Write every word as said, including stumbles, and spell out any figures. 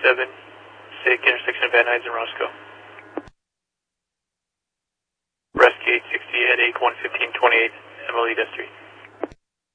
seven, SIG, intersection of Van Nuys and Roscoe. Rescue eight sixty at eight one fifteen twenty-eight, Amelita Street.